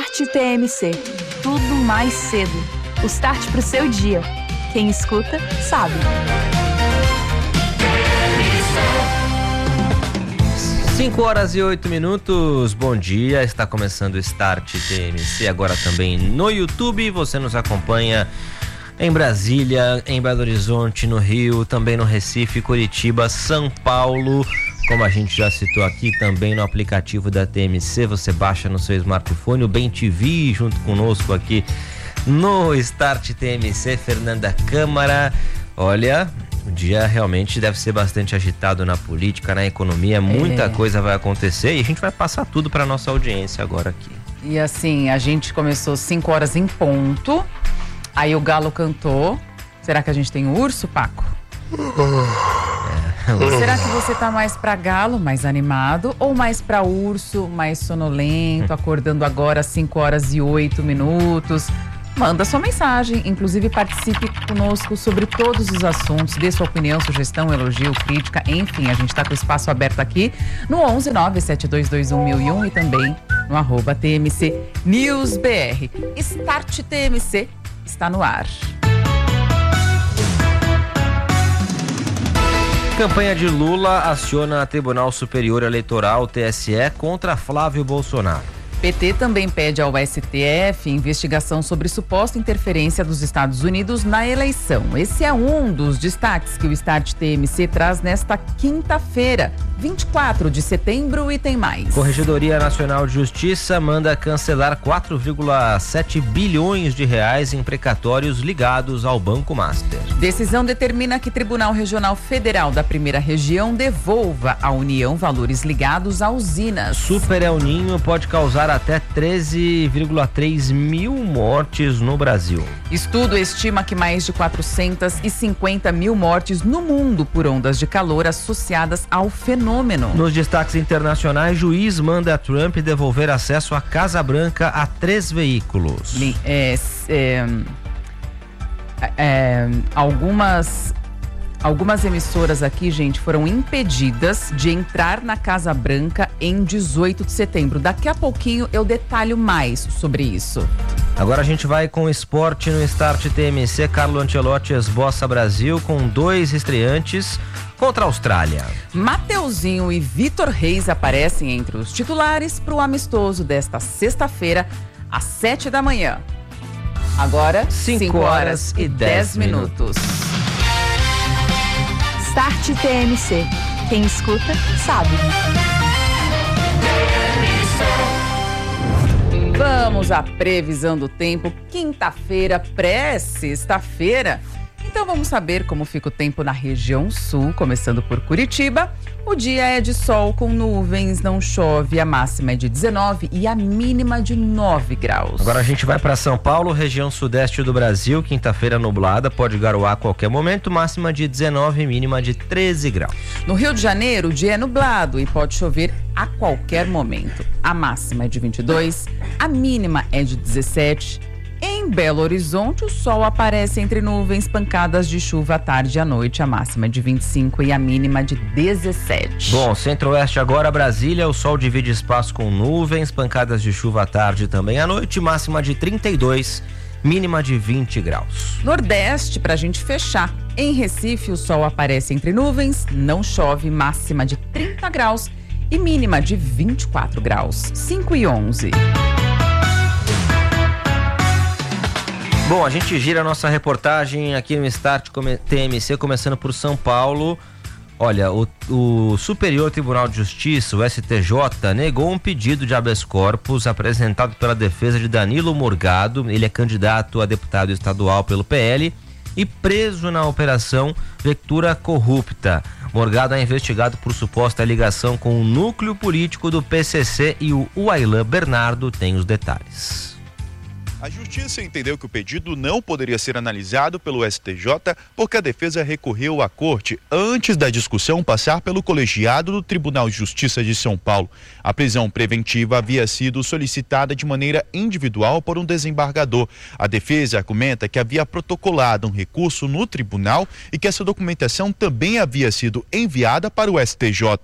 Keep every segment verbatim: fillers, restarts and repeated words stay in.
Start T M C. Tudo mais cedo. O start pro seu dia. Quem escuta, sabe. cinco horas e oito minutos, bom dia, está começando o Start T M C, agora também no YouTube. Você nos acompanha em Brasília, em Belo Horizonte, no Rio, também no Recife, Curitiba, São Paulo. Como a gente já citou aqui, também no aplicativo da T M C, você baixa no seu smartphone o Bem T V, junto conosco aqui no Start T M C. Fernanda Câmara, olha, o dia realmente deve ser bastante agitado na política, na economia, muita é. coisa vai acontecer e a gente vai passar tudo para nossa audiência agora aqui. E assim, a gente começou cinco horas em ponto, aí o galo cantou. Será que a gente tem um urso, Paco? É. Será que você tá mais pra galo, mais animado, ou mais pra urso, mais sonolento, acordando agora às cinco horas e oito minutos? Manda sua mensagem, inclusive participe conosco sobre todos os assuntos, dê sua opinião, sugestão, elogio, crítica, enfim, a gente tá com o espaço aberto aqui no onze nove sete dois dois um mil e um e também no arroba T M C News B R. Start T M C está no ar. Campanha de Lula aciona Tribunal Superior Eleitoral, T S E, contra Flávio Bolsonaro. P T também pede ao S T F investigação sobre suposta interferência dos Estados Unidos na eleição. Esse é um dos destaques que o Start T M C traz nesta quinta-feira, vinte e quatro de setembro, e tem mais. Corregedoria Nacional de Justiça manda cancelar quatro vírgula sete bilhões de reais em precatórios ligados ao Banco Master. Decisão determina que Tribunal Regional Federal da Primeira Região devolva à União valores ligados a usinas. Super El Ninho pode causar até treze vírgula três mil mortes no Brasil. Estudo estima que mais de quatrocentas e cinquenta mil mortes no mundo por ondas de calor associadas ao fenômeno. Nos destaques internacionais, juiz manda Trump devolver acesso à Casa Branca a três veículos. É, é, é, algumas... Algumas emissoras aqui, gente, foram impedidas de entrar na Casa Branca em dezoito de setembro. Daqui a pouquinho eu detalho mais sobre isso. Agora a gente vai com esporte no Start T M C. Carlo Ancelotti esboça Brasil com dois estreantes contra a Austrália. Mateuzinho e Vitor Reis aparecem entre os titulares para o amistoso desta sexta-feira, às sete da manhã. Agora, cinco horas e dez minutos. Start T M C. Quem escuta, sabe. Vamos à previsão do tempo. Quinta-feira, pré-sexta-feira. Então vamos saber como fica o tempo na região sul, começando por Curitiba. O dia é de sol com nuvens, não chove, a máxima é de dezenove e a mínima de nove graus. Agora a gente vai para São Paulo, região sudeste do Brasil, quinta-feira nublada, pode garoar a qualquer momento, máxima de dezenove e mínima de treze graus. No Rio de Janeiro, o dia é nublado e pode chover a qualquer momento. A máxima é de vinte e dois, a mínima é de dezessete. Em Belo Horizonte, o sol aparece entre nuvens, pancadas de chuva à tarde e à noite. A máxima é de vinte e cinco e a mínima de dezessete. Bom, centro-oeste agora, Brasília, o sol divide espaço com nuvens, pancadas de chuva à tarde e também à noite. Máxima de trinta e dois, mínima de vinte graus. Nordeste, pra gente fechar. Em Recife, o sol aparece entre nuvens, não chove, máxima de trinta graus e mínima de vinte e quatro graus. cinco e onze. Bom, a gente gira a nossa reportagem aqui no Start T M C, começando por São Paulo. Olha, o, o Superior Tribunal de Justiça, o S T J, negou um pedido de habeas corpus apresentado pela defesa de Danilo Morgado. Ele é candidato a deputado estadual pelo P L e preso na operação Vectura Corrupta. Morgado é investigado por suposta ligação com o núcleo político do P C C e o Uailã Bernardo tem os detalhes. A Justiça entendeu que o pedido não poderia ser analisado pelo S T J porque a defesa recorreu à Corte antes da discussão passar pelo colegiado do Tribunal de Justiça de São Paulo. A prisão preventiva havia sido solicitada de maneira individual por um desembargador. A defesa argumenta que havia protocolado um recurso no tribunal e que essa documentação também havia sido enviada para o S T J.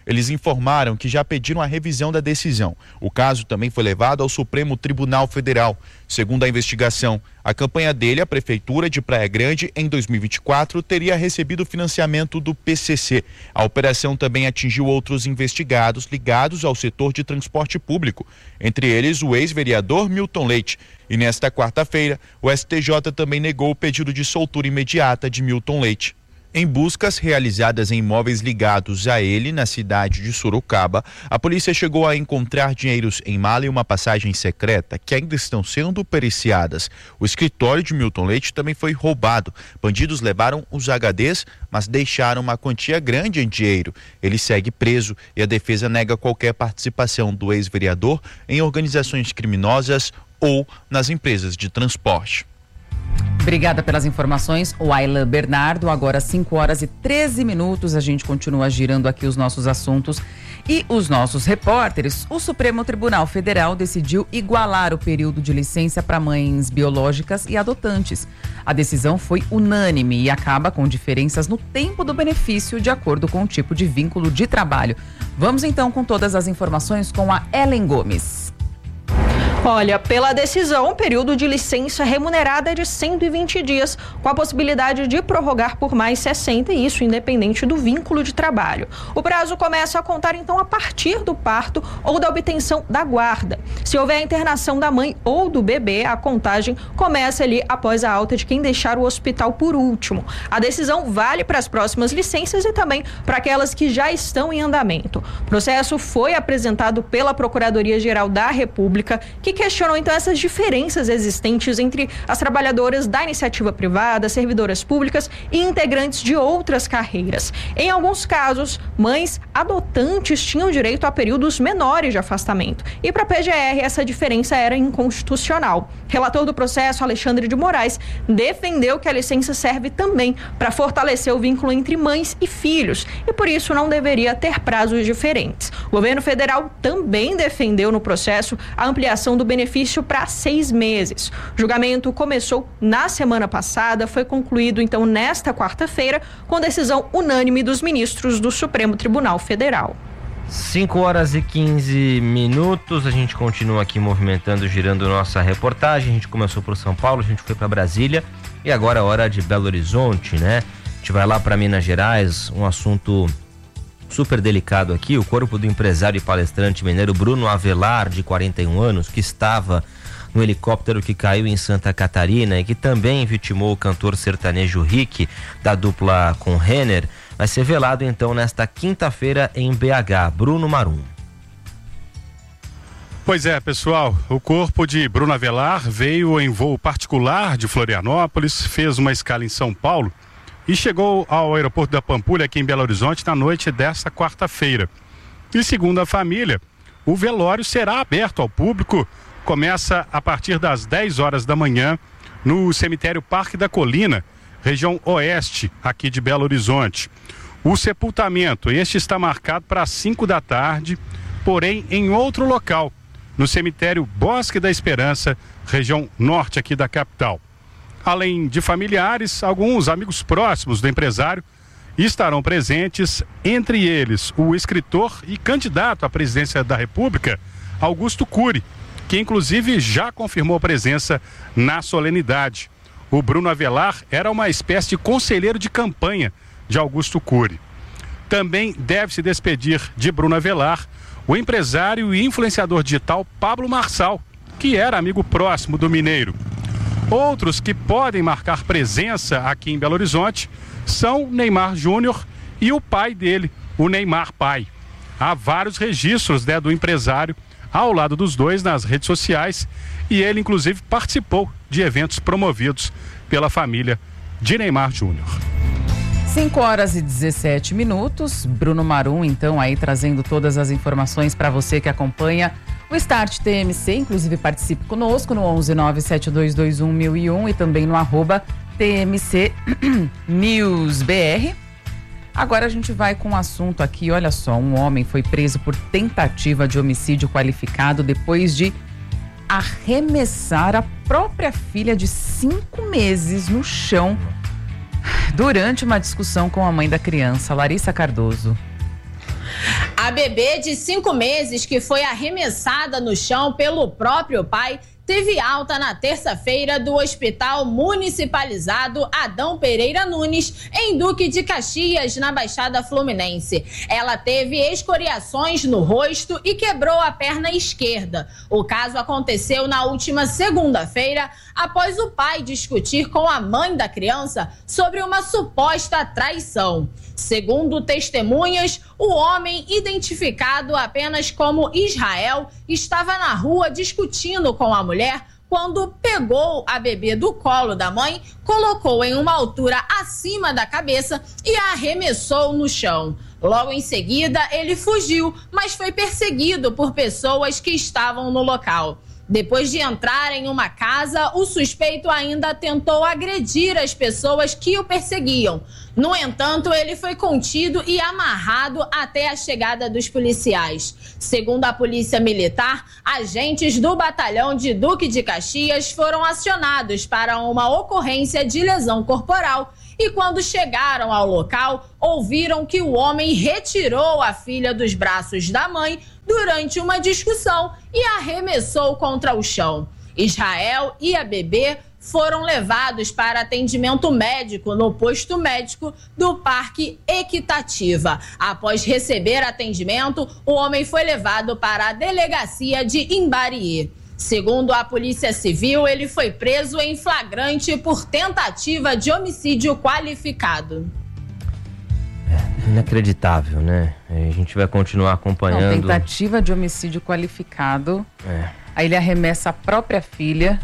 Eles informaram que já pediram a revisão da decisão. O caso também foi levado ao Supremo Tribunal Federal. Segundo a investigação, a campanha dele, a Prefeitura de Praia Grande, em dois mil e vinte e quatro, teria recebido financiamento do P C C. A operação também atingiu outros investigados ligados ao setor de transporte público, entre eles o ex-vereador Milton Leite. E nesta quarta-feira, o S T J também negou o pedido de soltura imediata de Milton Leite. Em buscas realizadas em imóveis ligados a ele na cidade de Sorocaba, a polícia chegou a encontrar dinheiros em mala e uma passagem secreta que ainda estão sendo periciadas. O escritório de Milton Leite também foi roubado. Bandidos levaram os H Ds, mas deixaram uma quantia grande em dinheiro. Ele segue preso e a defesa nega qualquer participação do ex-vereador em organizações criminosas ou nas empresas de transporte. Obrigada pelas informações, Waila Bernardo. Agora cinco horas e treze minutos, a gente continua girando aqui os nossos assuntos e os nossos repórteres. O Supremo Tribunal Federal decidiu igualar o período de licença para mães biológicas e adotantes. A decisão foi unânime e acaba com diferenças no tempo do benefício de acordo com o tipo de vínculo de trabalho. Vamos então com todas as informações com a Ellen Gomes. Olha, pela decisão, o período de licença remunerada é de cento e vinte dias, com a possibilidade de prorrogar por mais sessenta, e isso independente do vínculo de trabalho. O prazo começa a contar, então, a partir do parto ou da obtenção da guarda. Se houver a internação da mãe ou do bebê, a contagem começa ali após a alta de quem deixar o hospital por último. A decisão vale para as próximas licenças e também para aquelas que já estão em andamento. O processo foi apresentado pela Procuradoria-Geral da República, que questionou então essas diferenças existentes entre as trabalhadoras da iniciativa privada, servidoras públicas e integrantes de outras carreiras. Em alguns casos, mães adotantes tinham direito a períodos menores de afastamento. E para a P G R, essa diferença era inconstitucional. Relator do processo, Alexandre de Moraes, defendeu que a licença serve também para fortalecer o vínculo entre mães e filhos e por isso não deveria ter prazos diferentes. O governo federal também defendeu no processo a ampliação do benefício para seis meses. O julgamento começou na semana passada, foi concluído então nesta quarta-feira com decisão unânime dos ministros do Supremo Tribunal Federal. cinco horas e quinze minutos, a gente continua aqui movimentando, girando nossa reportagem. A gente começou por São Paulo, a gente foi para Brasília e agora é hora de Belo Horizonte, né? A gente vai lá para Minas Gerais, um assunto super delicado aqui. O corpo do empresário e palestrante mineiro Bruno Avelar, de quarenta e um anos, que estava no helicóptero que caiu em Santa Catarina e que também vitimou o cantor sertanejo Rick, da dupla com Renner, vai ser velado então nesta quinta-feira em B H. Bruno Marum. Pois é, pessoal, o corpo de Bruno Avelar veio em voo particular de Florianópolis, fez uma escala em São Paulo e chegou ao aeroporto da Pampulha, aqui em Belo Horizonte, na noite desta quarta-feira. E segundo a família, o velório será aberto ao público, começa a partir das dez horas da manhã no cemitério Parque da Colina, região oeste, aqui de Belo Horizonte. O sepultamento, este está marcado para as cinco da tarde, porém em outro local, no cemitério Bosque da Esperança, região norte aqui da capital. Além de familiares, alguns amigos próximos do empresário estarão presentes, entre eles o escritor e candidato à presidência da República, Augusto Cury, que inclusive já confirmou presença na solenidade. O Bruno Avelar era uma espécie de conselheiro de campanha de Augusto Cury. Também deve se despedir de Bruno Avelar o empresário e influenciador digital Pablo Marçal, que era amigo próximo do mineiro. Outros que podem marcar presença aqui em Belo Horizonte são Neymar Júnior e o pai dele, o Neymar pai. Há vários registros, né, do empresário ao lado dos dois nas redes sociais e ele inclusive participou de eventos promovidos pela família de Neymar Júnior. cinco horas e dezessete minutos, Bruno Marum então aí trazendo todas as informações para você que acompanha o Start T M C, inclusive participe conosco no onze nove sete dois dois um mil e um e também no arroba T M C News B R. Agora a gente vai com um assunto aqui, olha só, um homem foi preso por tentativa de homicídio qualificado depois de arremessar a própria filha de cinco meses no chão durante uma discussão com a mãe da criança, Larissa Cardoso. A bebê de cinco meses que foi arremessada no chão pelo próprio pai teve alta na terça-feira do Hospital Municipalizado Adão Pereira Nunes, em Duque de Caxias, na Baixada Fluminense. Ela teve escoriações no rosto e quebrou a perna esquerda. O caso aconteceu na última segunda-feira, após o pai discutir com a mãe da criança sobre uma suposta traição. Segundo testemunhas, o homem, identificado apenas como Israel, estava na rua discutindo com a mulher quando pegou a bebê do colo da mãe, colocou em uma altura acima da cabeça e a arremessou no chão. Logo em seguida, ele fugiu, mas foi perseguido por pessoas que estavam no local. Depois de entrar em uma casa, o suspeito ainda tentou agredir as pessoas que o perseguiam. No entanto, ele foi contido e amarrado até a chegada dos policiais. Segundo a Polícia Militar, agentes do batalhão de Duque de Caxias foram acionados para uma ocorrência de lesão corporal e, quando chegaram ao local, ouviram que o homem retirou a filha dos braços da mãe durante uma discussão e arremessou contra o chão. Israel e a bebê foram levados para atendimento médico no posto médico do Parque Equitativa. Após receber atendimento, o homem foi levado para a delegacia de Imbariê. Segundo a Polícia Civil, ele foi preso em flagrante por tentativa de homicídio qualificado. Inacreditável, né? A gente vai continuar acompanhando. Não, tentativa de homicídio qualificado. É. Aí ele arremessa a própria filha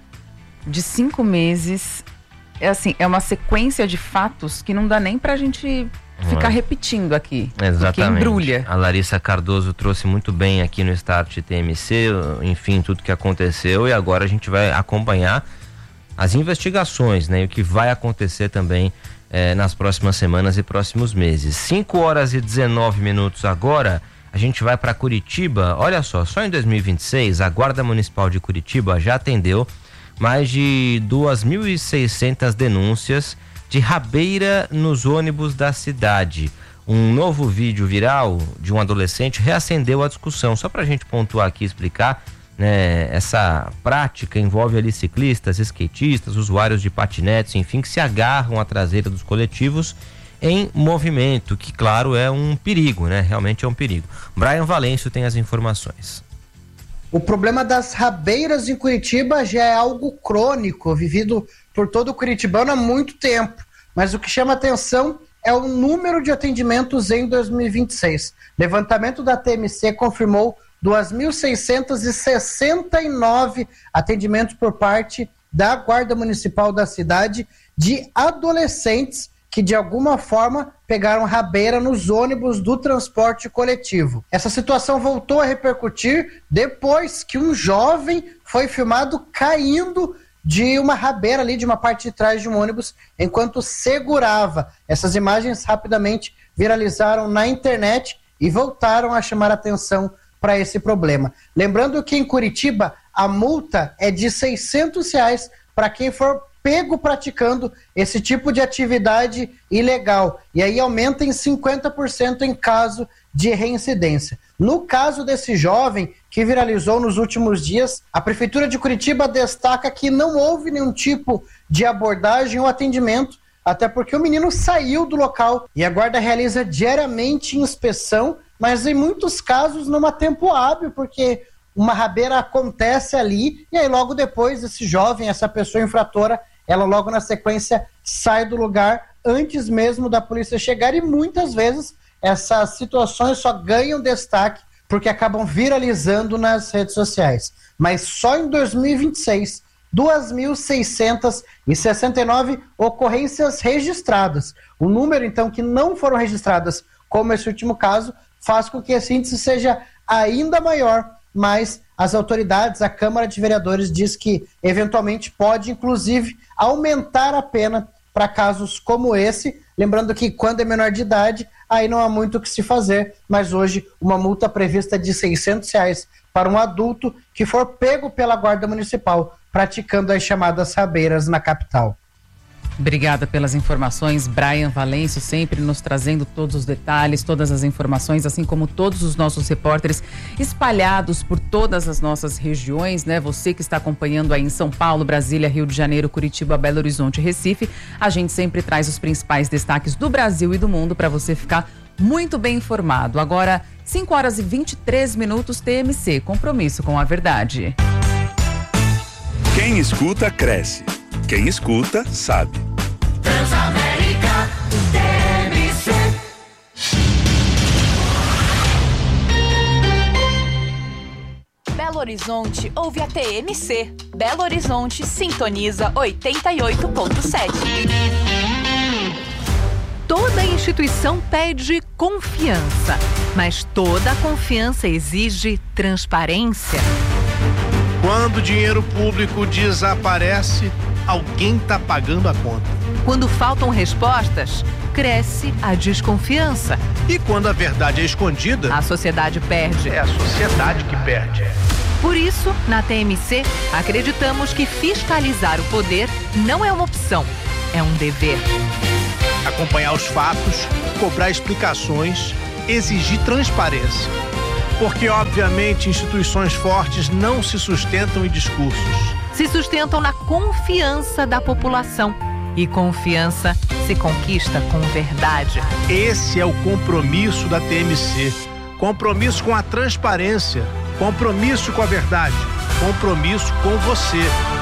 de cinco meses. É assim, é uma sequência de fatos que não dá nem pra gente ficar é. repetindo aqui. Exatamente. Porque embrulha. A Larissa Cardoso trouxe muito bem aqui no Start T M C, enfim, tudo que aconteceu, e agora a gente vai acompanhar as investigações, né? E o que vai acontecer também eh, nas próximas semanas e próximos meses. cinco horas e dezenove minutos agora, a gente vai para Curitiba. Olha só, só em dois mil e vinte e seis, a Guarda Municipal de Curitiba já atendeu mais de duas mil e seiscentas denúncias de rabeira nos ônibus da cidade. Um novo vídeo viral de um adolescente reacendeu a discussão. Só para a gente pontuar aqui e explicar, né, essa prática envolve ali ciclistas, skatistas, usuários de patinetes, enfim, que se agarram à traseira dos coletivos em movimento, que claro é um perigo, né? Realmente é um perigo. Brian Valêncio tem as informações. O problema das rabeiras em Curitiba já é algo crônico, vivido por todo o curitibano há muito tempo. Mas o que chama atenção é o número de atendimentos em dois mil e vinte e seis. Levantamento da T M C confirmou duas mil seiscentos e sessenta e nove atendimentos por parte da Guarda Municipal da cidade de adolescentes que de alguma forma pegaram rabeira nos ônibus do transporte coletivo. Essa situação voltou a repercutir depois que um jovem foi filmado caindo de uma rabeira ali, de uma parte de trás de um ônibus, enquanto segurava. Essas imagens rapidamente viralizaram na internet e voltaram a chamar atenção para esse problema. Lembrando que em Curitiba a multa é de seiscentos reais para quem for pego praticando esse tipo de atividade ilegal. E aí aumenta em cinquenta por cento em caso de reincidência. No caso desse jovem que viralizou nos últimos dias, a Prefeitura de Curitiba destaca que não houve nenhum tipo de abordagem ou atendimento, até porque o menino saiu do local e a guarda realiza diariamente inspeção, mas em muitos casos não há tempo hábil, porque uma rabeira acontece ali e aí logo depois esse jovem, essa pessoa infratora, ela logo na sequência sai do lugar antes mesmo da polícia chegar, e muitas vezes essas situações só ganham destaque porque acabam viralizando nas redes sociais. Mas só em dois mil e vinte e seis, duas mil seiscentas e sessenta e nove ocorrências registradas. O número, então, que não foram registradas, como esse último caso, faz com que esse índice seja ainda maior, mas as autoridades, a Câmara de Vereadores diz que eventualmente pode, inclusive, aumentar a pena para casos como esse, lembrando que quando é menor de idade, aí não há muito o que se fazer, mas hoje uma multa prevista de seiscentos reais para um adulto que for pego pela Guarda Municipal praticando as chamadas rabeiras na capital. Obrigada pelas informações, Brian Valêncio, sempre nos trazendo todos os detalhes, todas as informações, assim como todos os nossos repórteres espalhados por todas as nossas regiões, né? Você que está acompanhando aí em São Paulo, Brasília, Rio de Janeiro, Curitiba, Belo Horizonte, Recife, a gente sempre traz os principais destaques do Brasil e do mundo para você ficar muito bem informado. Agora, cinco horas e vinte e três minutos, T M C, compromisso com a verdade. Quem escuta, cresce. Quem escuta, sabe. Transamérica, T M C. Belo Horizonte ouve a T M C. Belo Horizonte sintoniza oitenta e oito ponto sete. Toda instituição pede confiança, mas toda confiança exige transparência. Quando o dinheiro público desaparece, alguém está pagando a conta. Quando faltam respostas, cresce a desconfiança. E quando a verdade é escondida, a sociedade perde. É a sociedade que perde. Por isso, na T M C, acreditamos que fiscalizar o poder não é uma opção, é um dever. Acompanhar os fatos, cobrar explicações, exigir transparência. Porque, obviamente, instituições fortes não se sustentam em discursos. Se sustentam na confiança da população. E confiança se conquista com verdade. Esse é o compromisso da T M C. Compromisso com a transparência. Compromisso com a verdade. Compromisso com você.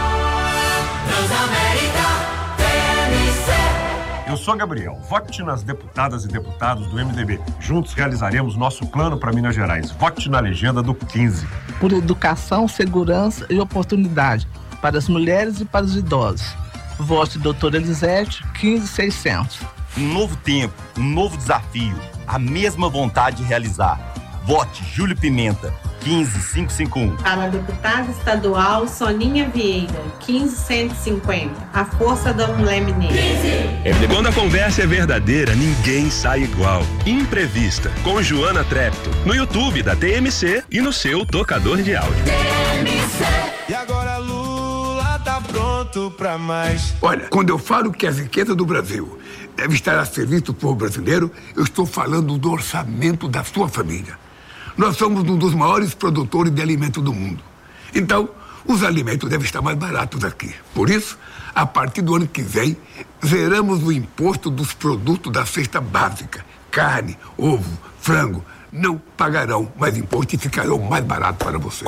Transamérica, T M C. Eu sou Gabriel. Vote nas deputadas e deputados do M D B. Juntos realizaremos nosso plano para Minas Gerais. Vote na legenda do quinze. Por educação, segurança e oportunidade para as mulheres e para os idosos. Vote doutora Elisete, quinze mil e seiscentos. Um novo tempo, um novo desafio, a mesma vontade de realizar. Vote Júlio Pimenta, quinze mil quinhentos e cinquenta e um. Para a deputada estadual Soninha Vieira, quinze mil cento e cinquenta. A força da mulher mineira. Quando a conversa é verdadeira, ninguém sai igual. Imprevista, com Joana Trepto, no YouTube da T M C e no seu tocador de áudio. T M C. E agora Lula tá pronto pra mais. Olha, quando eu falo que a riqueza do Brasil deve estar a serviço do povo brasileiro, eu estou falando do orçamento da sua família. Nós somos um dos maiores produtores de alimentos do mundo. Então, os alimentos devem estar mais baratos aqui. Por isso, a partir do ano que vem, zeramos o imposto dos produtos da cesta básica. Carne, ovo, frango. Não pagarão mais imposto e ficarão mais baratos para você.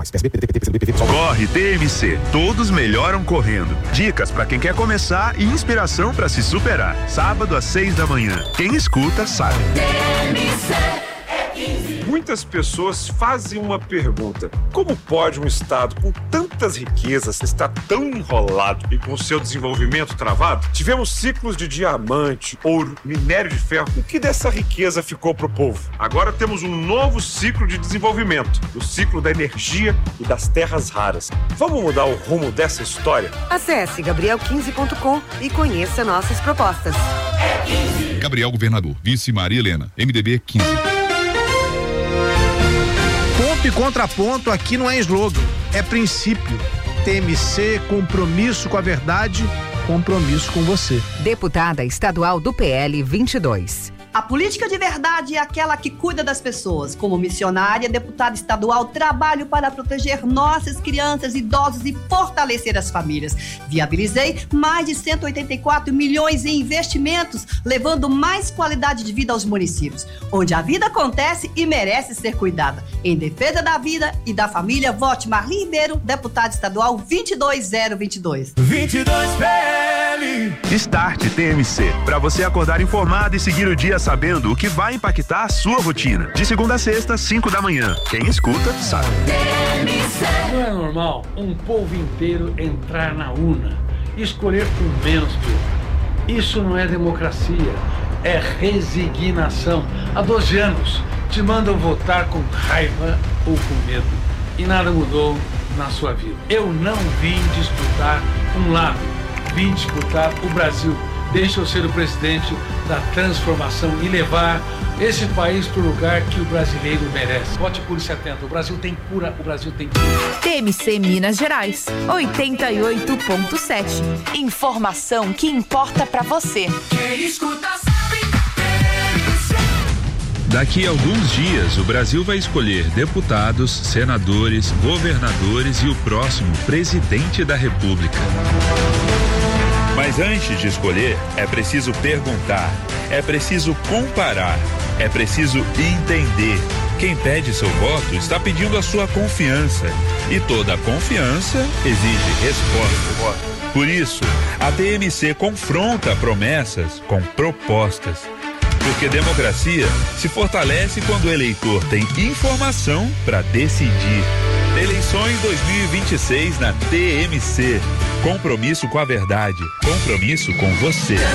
Corre T M C, todos melhoram correndo. Dicas para quem quer começar e inspiração para se superar. Sábado às seis da manhã. Quem escuta sabe. T M C é quinze. Muitas pessoas fazem uma pergunta: como pode um estado com tantas riquezas estar tão enrolado e com seu desenvolvimento travado? Tivemos ciclos de diamante, ouro, minério de ferro. O que dessa riqueza ficou pro povo? Agora temos um novo ciclo de desenvolvimento, o ciclo da energia e das terras raras. Vamos mudar o rumo dessa história? Acesse gabriel quinze ponto com e conheça nossas propostas. É quinze. Gabriel Governador, vice Maria Helena, M D B quinze. Ponto e contraponto aqui não é slogan, é princípio. T M C, compromisso com a verdade, compromisso com você. Deputada estadual do P L vinte e dois. A política de verdade é aquela que cuida das pessoas. Como missionária, deputada estadual, trabalho para proteger nossas crianças, idosos e fortalecer as famílias. Viabilizei mais de cento e oitenta e quatro milhões em investimentos, levando mais qualidade de vida aos municípios, onde a vida acontece e merece ser cuidada. Em defesa da vida e da família, vote Marli Ribeiro, deputada estadual vinte dois zero vinte e dois. vinte e dois P L. Start T M C, para você acordar informado e seguir o dia sabendo o que vai impactar a sua rotina. De segunda a sexta, cinco da manhã. Quem escuta, sabe. Não é normal um povo inteiro entrar na urna e escolher por menos que um. Isso não é democracia, é resignação. Há doze anos te mandam votar com raiva ou com medo e nada mudou na sua vida. Eu não vim disputar um lado, vim disputar o Brasil. Deixa eu ser o presidente da transformação e levar esse país para o lugar que o brasileiro merece. Vote Cure setenta. O Brasil tem cura, o Brasil tem cura. T M C Minas Gerais, oitenta e oito ponto sete. Informação que importa pra você. Quem escuta sabe. Daqui a alguns dias, o Brasil vai escolher deputados, senadores, governadores e o próximo presidente da República. Mas antes de escolher, é preciso perguntar, é preciso comparar, é preciso entender. Quem pede seu voto está pedindo a sua confiança. E toda confiança exige resposta. Por isso, a T M C confronta promessas com propostas. Porque democracia se fortalece quando o eleitor tem informação para decidir. Eleições dois mil e vinte e seis na T M C. Compromisso com a verdade. Compromisso com você.